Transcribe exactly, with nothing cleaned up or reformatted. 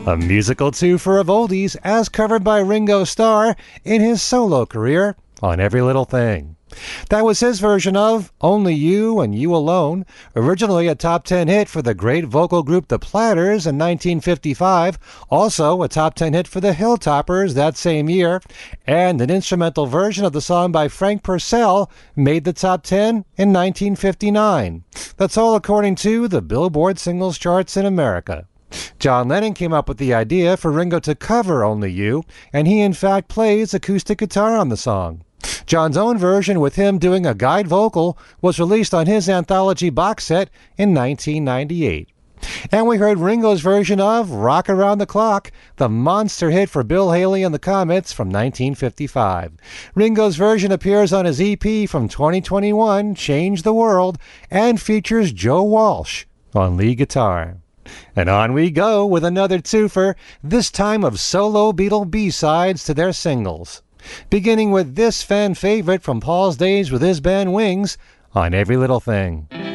A musical twofer of oldies as covered by Ringo Starr in his solo career on Every Little Thing. That was his version of Only You and You Alone, originally a top ten hit for the great vocal group The Platters in nineteen fifty-five, also a top ten hit for the Hilltoppers that same year, and an instrumental version of the song by Frank Purcell made the top ten in nineteen fifty-nine. That's all according to the Billboard Singles Charts in America. John Lennon came up with the idea for Ringo to cover Only You, and he in fact plays acoustic guitar on the song. John's own version with him doing a guide vocal was released on his anthology box set in nineteen ninety-eight. And we heard Ringo's version of Rock Around the Clock, the monster hit for Bill Haley and the Comets from nineteen fifty-five. Ringo's version appears on his E P from twenty twenty-one, Change the World, and features Joe Walsh on lead guitar. And on we go with another twofer, this time of solo Beatle B-sides to their singles. Beginning with this fan favorite from Paul's days with his band Wings on Every Little Thing.